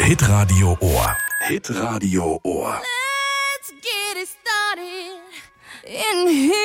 Hitradio Ohr. Hitradio Ohr. Let's get it started in here.